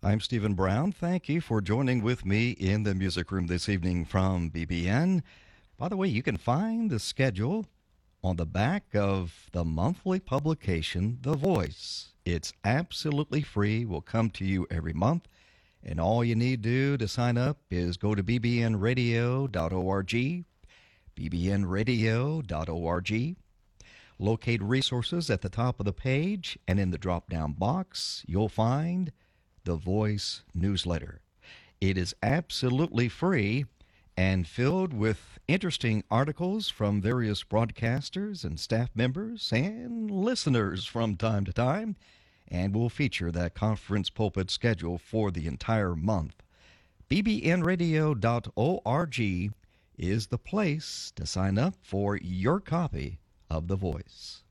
I'm Stephen Brown. Thank you for joining with me in the music room this evening from BBN. By the way, you can find the schedule on the back of the monthly publication, The Voice. It's absolutely free, will come to you every month, and all you need to do to sign up is go to bbnradio.org, bbnradio.org. Locate resources at the top of the page, and in the drop-down box, you'll find the Voice newsletter. It is absolutely free and filled with interesting articles from various broadcasters and staff members and listeners from time to time, and will feature that conference pulpit schedule for the entire month. bbnradio.org is the place to sign up for your copy of The Voice.